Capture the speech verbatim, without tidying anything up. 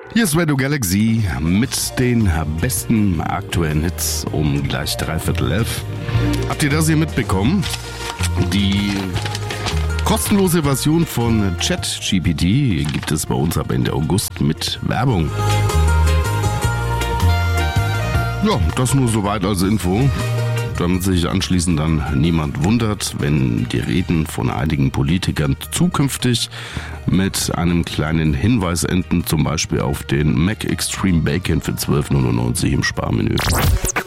Hier ist Radio Galaxy mit den besten aktuellen Hits um gleich dreiviertel elf. Habt ihr das hier mitbekommen? Die kostenlose Version von ChatGPT gibt es bei uns ab Ende August mit Werbung. Ja, das nur soweit als Info, damit sich anschließend dann niemand wundert, wenn die Reden von einigen Politikern zukünftig mit einem kleinen Hinweis enden, zum Beispiel auf den Mac Extreme Bacon für zwölf neunundneunzig im Sparmenü.